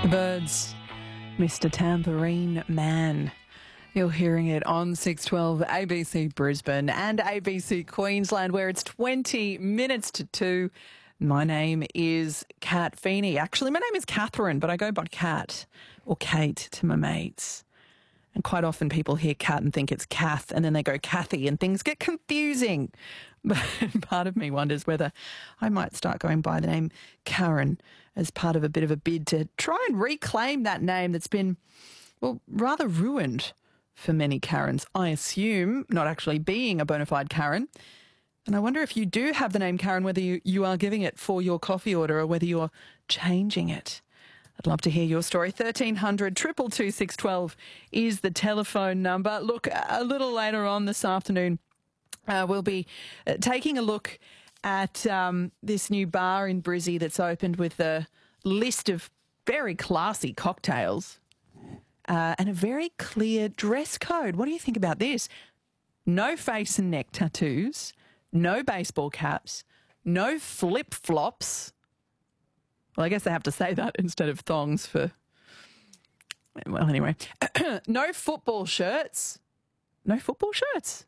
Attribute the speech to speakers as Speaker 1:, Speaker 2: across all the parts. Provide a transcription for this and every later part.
Speaker 1: The Birds, Mr. Tambourine Man. You're hearing it on 612 ABC Brisbane and ABC Queensland, where it's 20 minutes to 2. My name is Kat Feeney. Actually, my name is Catherine, but I go by Kat or Kate to my mates. And quite often people hear Kat and think it's Kath, and then they go Kathy, and things get confusing. But part of me wonders whether I might start going by the name Karen as part of a bit of a bid to try and reclaim that name that's been, well, rather ruined for many Karens. I assume not actually being a bona fide Karen. And I wonder if you do have the name Karen, whether you are giving it for your coffee order or whether you're changing it. I'd love to hear your story. 1300 222 612 is the telephone number. Look, a little later on this afternoon, we'll be taking a look at this new bar in Brizzy that's opened with a list of very classy cocktails and a very clear dress code. What do you think about this? No face and neck tattoos, no baseball caps, no flip-flops. Well, I guess they have to say that instead of thongs for... Well, anyway. No football shirts. No football shirts.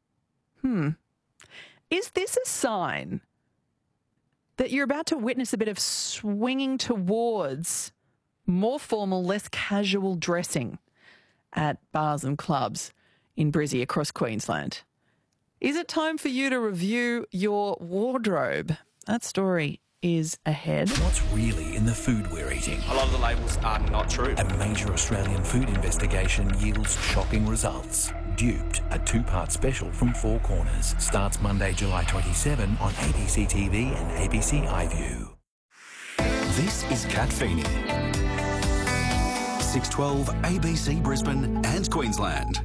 Speaker 1: Is this a sign that you're about to witness a bit of swinging towards more formal, less casual dressing at bars and clubs in Brizzy across Queensland? Is it time for you to review your wardrobe? That story is ahead.
Speaker 2: What's really in the food we're eating?
Speaker 3: A lot of the labels are not true.
Speaker 2: A major Australian food investigation yields shocking results. Duped, a two-part special from Four Corners, starts Monday, July 27 on ABC TV and ABC iView. This is Kat Feeney. 612 ABC Brisbane and Queensland.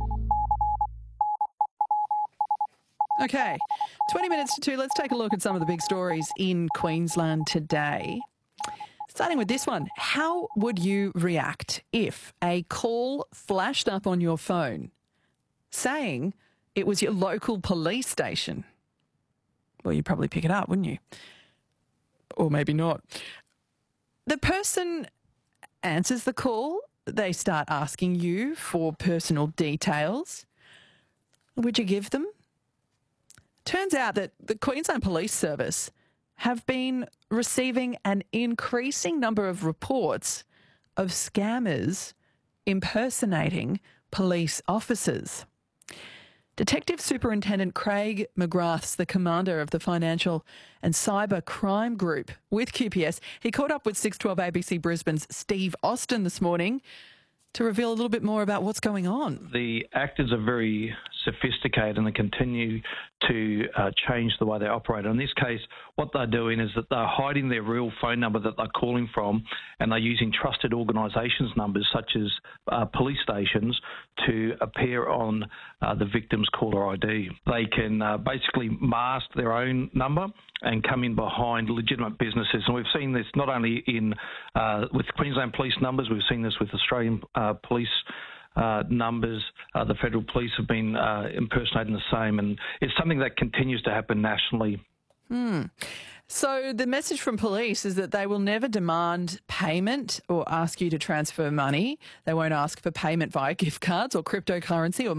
Speaker 1: Okay, 20 minutes to 2. Let's take a look at some of the big stories in Queensland today. Starting with this one. How would you react if a call flashed up on your phone saying it was your local police station? Well, you'd probably pick it up, wouldn't you? Or maybe not. The person answers the call. They start asking you for personal details. Would you give them? Turns out that the Queensland Police Service have been receiving an increasing number of reports of scammers impersonating police officers. Detective Superintendent Craig McGrath's the commander of the Financial and Cyber Crime Group with QPS. He caught up with 612 ABC Brisbane's Steve Austin this morning to reveal a little bit more about what's going on.
Speaker 4: The actors are very sophisticated and they continue to change the way they operate. In this case, what they're doing is that they're hiding their real phone number that they're calling from, and they're using trusted organisations numbers such as police stations to appear on the victim's caller ID. They can basically mask their own number and come in behind legitimate businesses. And we've seen this not only in with Queensland police numbers, we've seen this with Australian police numbers. The federal police have been impersonating the same, and it's something that continues to happen nationally.
Speaker 1: So the message from police is that they will never demand payment or ask you to transfer money. They won't ask for payment via gift cards or cryptocurrency or